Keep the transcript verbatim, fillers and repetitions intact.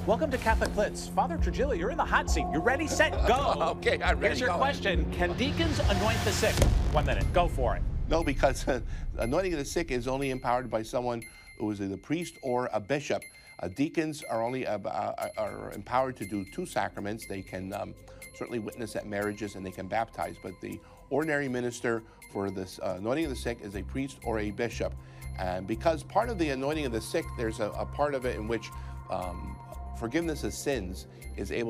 Welcome to Catholic Blitz. Father Trujillo, you're in the hot seat. You ready, set, go. Okay, I'm ready. Here's your go. question. Can deacons anoint the sick? One minute. Go for it. No, because uh, anointing of the sick is only empowered by someone who is either a priest or a bishop. Uh, deacons are only uh, uh, are empowered to do two sacraments. They can um, certainly witness at marriages and they can baptize, but the ordinary minister for this uh, anointing of the sick is a priest or a bishop. And because part of the anointing of the sick, there's a, a part of it in which um, forgiveness of sins is able